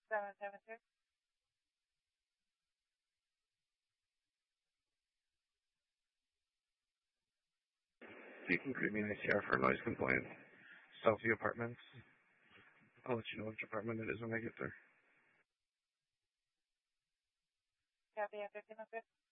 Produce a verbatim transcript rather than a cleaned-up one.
seven seven two. You can create me an I C R for noise complaint. Southview Apartments. I'll let you know which apartment it is when I get there. Copy, fifteen oh six.